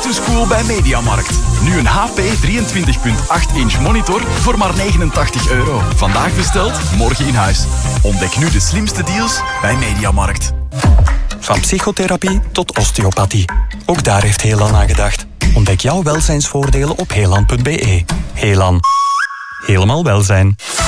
to school bij Mediamarkt. Nu een HP 23.8 inch monitor voor maar €89. Vandaag besteld, morgen in huis. Ontdek nu de slimste deals bij Mediamarkt. Van psychotherapie tot osteopathie. Ook daar heeft Helan aan gedacht. Ontdek jouw welzijnsvoordelen op helan.be. Helan. Helemaal welzijn.